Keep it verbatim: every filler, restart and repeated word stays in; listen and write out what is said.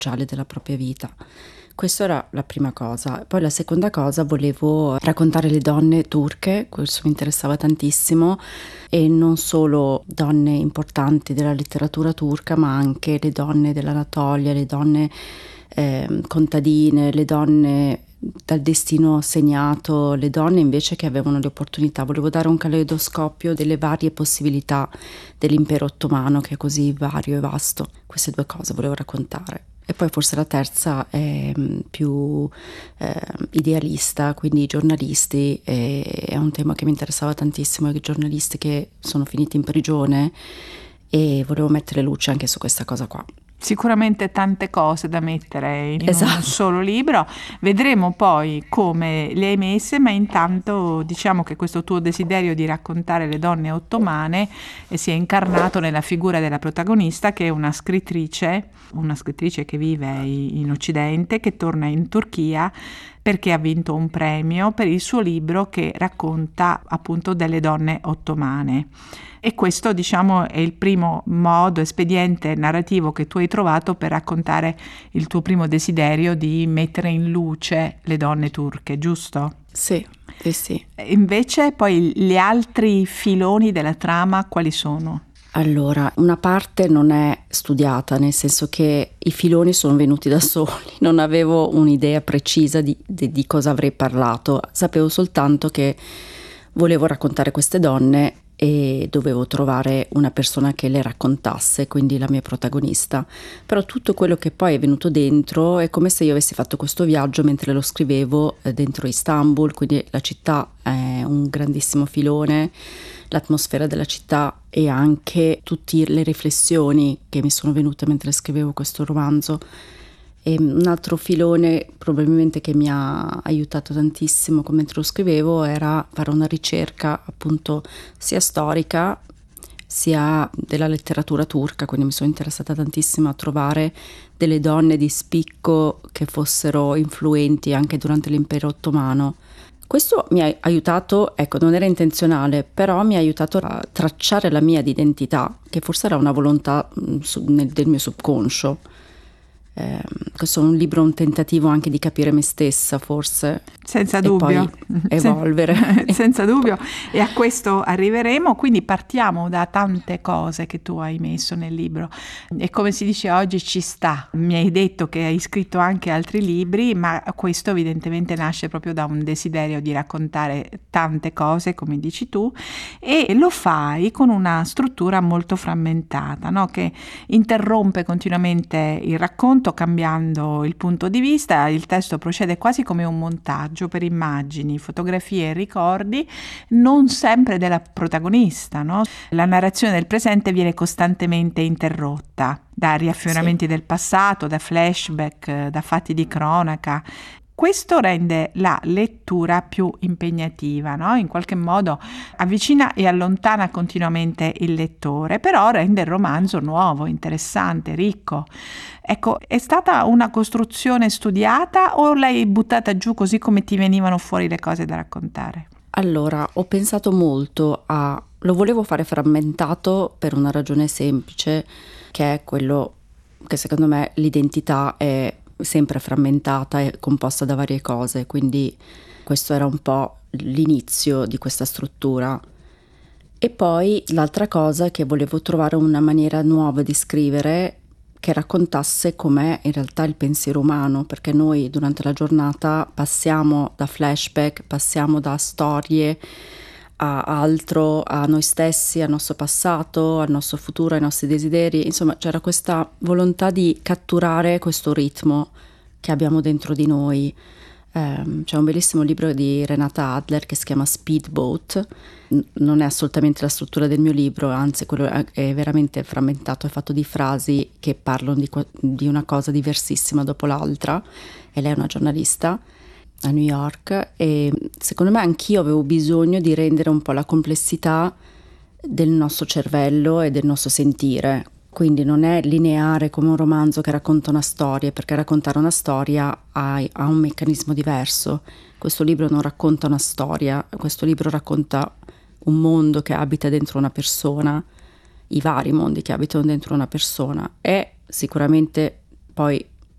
cruciali della propria vita. Questa era la prima cosa. Poi la seconda cosa, volevo raccontare le donne turche, questo mi interessava tantissimo, e non solo donne importanti della letteratura turca, ma anche le donne dell'Anatolia, le donne eh, contadine, le donne dal destino segnato, le donne invece che avevano le opportunità. Volevo dare un caleidoscopio delle varie possibilità dell'impero ottomano, che è così vario e vasto. Queste due cose volevo raccontare. E poi forse la terza è più eh, idealista, quindi i giornalisti, e è un tema che mi interessava tantissimo, i giornalisti che sono finiti in prigione, e volevo mettere luce anche su questa cosa qua. Sicuramente tante cose da mettere in esatto. un solo libro, vedremo poi come le hai messe, ma intanto diciamo che questo tuo desiderio di raccontare le donne ottomane si è incarnato nella figura della protagonista, che è una scrittrice, una scrittrice che vive in Occidente, che torna in Turchia perché ha vinto un premio per il suo libro che racconta appunto delle donne ottomane. E questo, diciamo, è il primo modo, espediente narrativo che tu hai trovato per raccontare il tuo primo desiderio di mettere in luce le donne turche, giusto? Sì, sì, sì. Invece poi gli altri filoni della trama quali sono? Allora, una parte non è studiata, nel senso che i filoni sono venuti da soli, non avevo un'idea precisa di, di, di cosa avrei parlato, sapevo soltanto che volevo raccontare queste donne e dovevo trovare una persona che le raccontasse, quindi la mia protagonista. Però tutto quello che poi è venuto dentro è come se io avessi fatto questo viaggio mentre lo scrivevo dentro Istanbul, quindi la città è un grandissimo filone, l'atmosfera della città e anche tutte le riflessioni che mi sono venute mentre scrivevo questo romanzo. E un altro filone probabilmente che mi ha aiutato tantissimo mentre lo scrivevo era fare una ricerca appunto sia storica sia della letteratura turca, quindi mi sono interessata tantissimo a trovare delle donne di spicco che fossero influenti anche durante l'impero ottomano. Questo mi ha aiutato, ecco, non era intenzionale, però mi ha aiutato a tracciare la mia identità, che forse era una volontà mh, su, nel, del mio subconscio. Eh, questo è un libro, un tentativo anche di capire me stessa, forse. Senza e dubbio. poi evolvere. Senza dubbio. E a questo arriveremo, quindi partiamo da tante cose che tu hai messo nel libro. E come si dice oggi, ci sta. Mi hai detto che hai scritto anche altri libri, ma questo evidentemente nasce proprio da un desiderio di raccontare tante cose, come dici tu, e lo fai con una struttura molto frammentata, no? Che interrompe continuamente il racconto, cambiando il punto di vista. Il testo procede quasi come un montaggio per immagini, fotografie e ricordi, non sempre della protagonista, no? La narrazione del presente viene costantemente interrotta da riaffioramenti sì. del passato, da flashback, da fatti di cronaca. Questo rende la lettura più impegnativa, no? In qualche modo avvicina e allontana continuamente il lettore, però rende il romanzo nuovo, interessante, ricco. Ecco, è stata una costruzione studiata o l'hai buttata giù così come ti venivano fuori le cose da raccontare? Allora, ho pensato molto a... lo volevo fare frammentato per una ragione semplice, che è quello che secondo me l'identità è sempre frammentata e composta da varie cose, quindi questo era un po' l'inizio di questa struttura. E poi l'altra cosa è che volevo trovare una maniera nuova di scrivere che raccontasse com'è in realtà il pensiero umano, perché noi durante la giornata passiamo da flashback, passiamo da storie a altro, a noi stessi, al nostro passato, al nostro futuro, ai nostri desideri. Insomma, c'era questa volontà di catturare questo ritmo che abbiamo dentro di noi. Um, c'è un bellissimo libro di Renata Adler che si chiama Speedboat. N- non è assolutamente la struttura del mio libro, anzi quello è, è veramente frammentato, è fatto di frasi che parlano di, di una cosa diversissima dopo l'altra, e lei è una giornalista a New York, e secondo me anch'io avevo bisogno di rendere un po' la complessità del nostro cervello e del nostro sentire. Quindi non è lineare come un romanzo che racconta una storia, perché raccontare una storia ha, ha un meccanismo diverso. Questo libro non racconta una storia, questo libro racconta un mondo che abita dentro una persona, i vari mondi che abitano dentro una persona. È sicuramente poi